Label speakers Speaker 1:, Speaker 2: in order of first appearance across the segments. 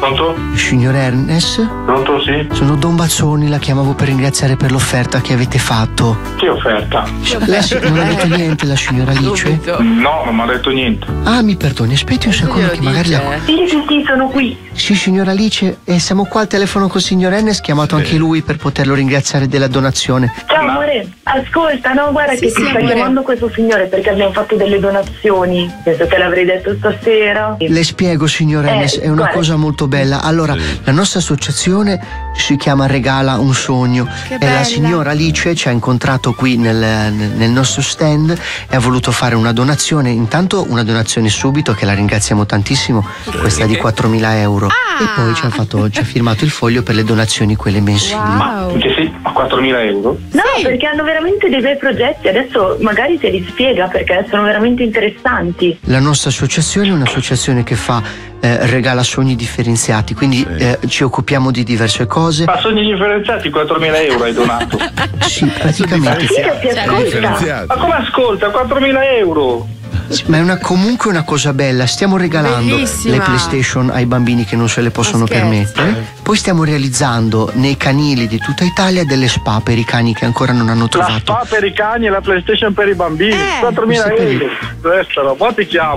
Speaker 1: Pronto?
Speaker 2: Signor Ernest?
Speaker 1: Pronto, sì?
Speaker 2: Sono Don Bazzoni, la chiamavo per ringraziare per l'offerta che avete fatto.
Speaker 1: Che offerta?
Speaker 2: Non ha detto niente la signora Alice?
Speaker 1: No, non mi ha detto niente.
Speaker 2: Ah, mi perdoni, aspetti un secondo che magari la...
Speaker 3: Sì, sono qui.
Speaker 2: Sì, signora Alice, siamo qua al telefono col signor Ernest, chiamato anche lui per poterlo ringraziare della donazione.
Speaker 3: Ciao amore, ascolta, no, guarda che ti sta chiamando questo signore perché abbiamo fatto delle donazioni. Penso che l'avrei detto stasera.
Speaker 2: Le spiego, signor Ernest, è una cosa molto bella. Allora, la nostra associazione si chiama Regala un sogno e la signora Alice ci ha incontrato qui nel nostro stand e ha voluto fare una donazione, intanto una donazione subito che la ringraziamo tantissimo, questa di 4.000 euro, e poi ci ha firmato il foglio per le donazioni, quelle mensili.
Speaker 1: Ma che sì? A 4.000 euro?
Speaker 3: No, perché hanno veramente dei bei progetti, adesso magari te li spiega perché sono veramente interessanti.
Speaker 2: La nostra associazione è un'associazione che fa regala sogni differenziati, quindi ci occupiamo di diverse cose.
Speaker 1: Ma sogni differenziati 4.000 euro hai donato?
Speaker 2: Sì, praticamente.
Speaker 1: Ma come ascolta? 4.000 euro?
Speaker 2: Ma è comunque una cosa bella. Stiamo regalando le PlayStation ai bambini che non se le possono permettere. Poi stiamo realizzando nei canili di tutta Italia delle spa per i cani che ancora non hanno trovato.
Speaker 1: La spa per i cani e la PlayStation per i bambini. 4.000 euro. Adesso poi ti chiamo.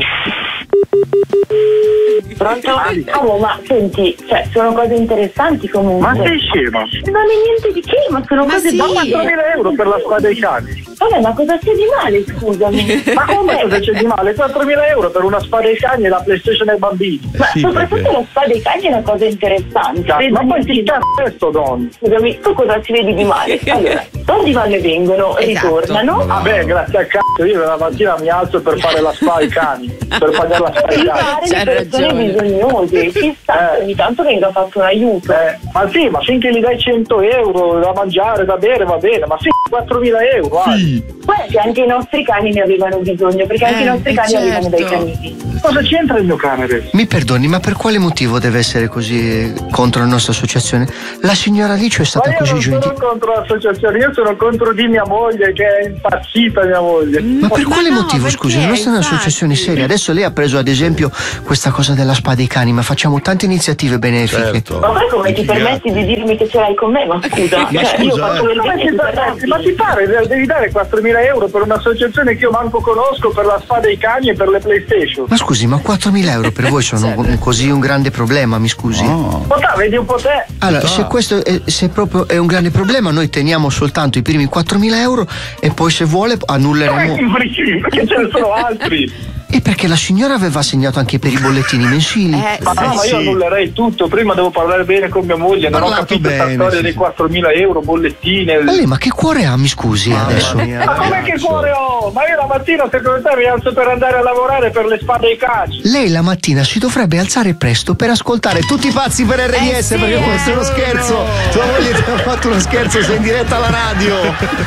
Speaker 3: Pronto? Oh, ma senti, cioè, sono cose interessanti comunque.
Speaker 1: Ma sei scema?
Speaker 3: Non è niente di che, ma sono cose
Speaker 1: Ma 4.000 euro per la spa dei cani.
Speaker 3: Vabbè, ma cosa c'è di male, scusami?
Speaker 1: Ma come cosa c'è di male? 4.000 euro per una spa dei cani e la PlayStation ai bambini.
Speaker 3: Ma soprattutto la spa dei cani è una cosa interessante.
Speaker 1: Ma poi ti questo, Don.
Speaker 3: Scusami, tu cosa ci vedi di male? Allora, soldi vanno e vengono e ritornano.
Speaker 1: Vabbè, grazie al cazzo, io la mattina mi alzo per fare la spa ai cani, per pagare la spa ai cani.
Speaker 3: Le persone bisognose, ci sta, ogni tanto venga fatto un aiuto.
Speaker 1: Ma sì, ma finché gli dai 100 euro da mangiare, da bere, va bene, ma sì, 4.000 euro.
Speaker 3: Guarda che anche i nostri cani ne avevano bisogno, perché anche i nostri cani avevano dei canini.
Speaker 1: Cosa c'entra il mio cane adesso?
Speaker 2: Mi perdoni, ma per quale motivo deve essere così contro la nostra associazione? La signora Alice è stata così gentile.
Speaker 1: Ma io non sono contro l'associazione, io sono contro di mia moglie, che è impazzita mia moglie.
Speaker 2: Ma per quale motivo, scusi? La nostra è un'associazione seria. Adesso lei ha preso ad esempio questa cosa della spa dei cani, ma facciamo tante iniziative benefiche.
Speaker 3: Ma poi come ti permetti di dirmi che ce l'hai con me? Ma scusa, io faccio
Speaker 1: ma ti pare, devi dare 4.000 euro per un'associazione che io manco conosco, per la spa dei cani e per le PlayStation.
Speaker 2: Ma scusi, ma 4.000 euro per voi sono così un grande problema, mi scusi?
Speaker 1: Vedi un po' te.
Speaker 2: Allora, se questo se proprio è un grande problema, noi teniamo soltanto i primi 4.000 euro e poi se vuole annulleremo.
Speaker 1: Perché ce ne sono altri.
Speaker 2: E perché la signora aveva assegnato anche per i bollettini mensili.
Speaker 1: Ma io annullerei tutto, prima devo parlare bene con mia moglie, non ho capito questa storia dei 4.000 euro, bollettine.
Speaker 2: Ma lei, ma che cuore ha, mi scusi, adesso?
Speaker 1: Ma come che cuore ho? Ma io la mattina secondo te mi alzo per andare a lavorare per le spa dei cani.
Speaker 2: Lei la mattina si dovrebbe alzare presto per ascoltare Tutti pazzi per RDS, perché questo è uno scherzo. Tua moglie ti ha fatto uno scherzo, sei in diretta alla radio.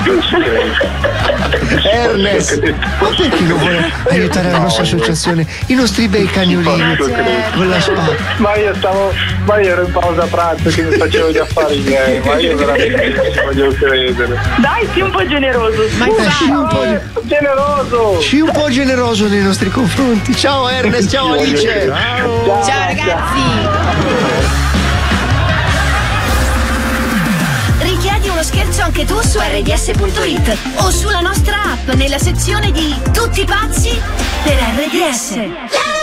Speaker 2: Ernest, ma perché non vuole aiutare la nostra associazione, i nostri bei cagnolini con la spa?
Speaker 1: Ma io ero in pausa pranzo che mi facevo gli affari miei, ma io veramente non ci voglio credere.
Speaker 3: Dai, sii un po' generoso.
Speaker 2: Sii un po' generoso nei nostri confronti. Ciao Ernest, ciao Alice.
Speaker 4: Ciao ragazzi. Richiedi uno scherzo anche tu su rds.it o sulla nostra app nella sezione di Tutti pazzi per RDS.